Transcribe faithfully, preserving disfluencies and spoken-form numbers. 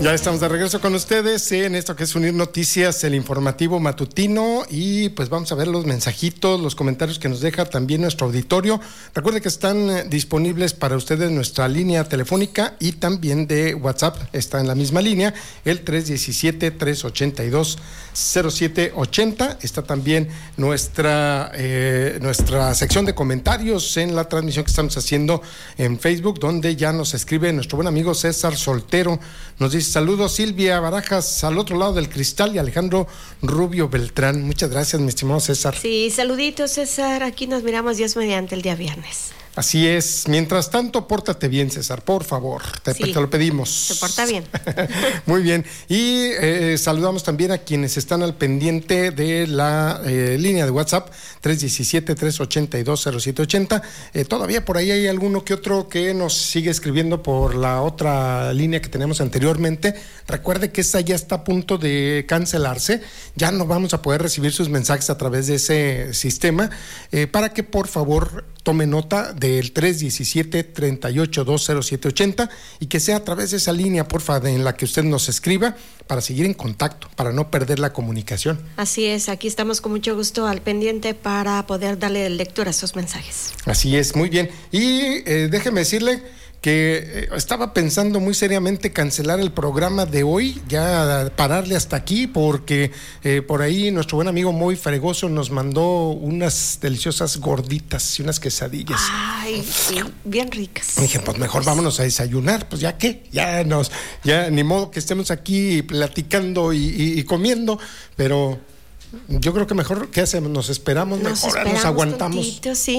Ya estamos de regreso con ustedes en esto que es Unir Noticias, el informativo matutino, y pues vamos a ver los mensajitos, los comentarios que nos deja también nuestro auditorio. Recuerde que están disponibles para ustedes nuestra línea telefónica y también de WhatsApp, está en la misma línea, el tres uno siete, tres ocho dos, cero siete ocho cero. Está también nuestra, eh, nuestra sección de comentarios en la transmisión que estamos haciendo en Facebook, donde ya nos escribe nuestro buen amigo César Soltero. Nos dice: saludos Silvia Barajas al otro lado del cristal y Alejandro Rubio Beltrán. Muchas gracias, mi estimado César. Sí, saluditos César, aquí nos miramos Dios mediante el día viernes. Así es. Mientras tanto, pórtate bien, César, por favor. Te, sí, te lo pedimos. Se porta bien. Muy bien. Y eh, saludamos también a quienes están al pendiente de la eh, línea de WhatsApp, tres uno siete, tres ocho dos, cero siete ocho cero. Eh, todavía por ahí hay alguno que otro que nos sigue escribiendo por la otra línea que tenemos anteriormente. Recuerde que esa ya está a punto de cancelarse. Ya no vamos a poder recibir sus mensajes a través de ese sistema. Eh, para que por favor tome nota del tres uno siete, tres ocho dos, cero siete ocho cero y que sea a través de esa línea, porfa, en la que usted nos escriba para seguir en contacto, para no perder la comunicación. Así es, aquí estamos con mucho gusto al pendiente para poder darle lectura a sus mensajes. Así es, muy bien. Y eh, déjeme decirle que eh, estaba pensando muy seriamente cancelar el programa de hoy, ya pararle hasta aquí, porque eh, por ahí nuestro buen amigo Moy Fregoso nos mandó unas deliciosas gorditas y unas quesadillas. Ay, sí, bien ricas. Y dije, pues mejor vámonos a desayunar, pues ya qué, ya nos, ya ni modo que estemos aquí platicando y, y, y comiendo, pero yo creo que mejor, ¿qué hacemos? Nos esperamos, nos mejor esperamos nos aguantamos. Tontito, sí.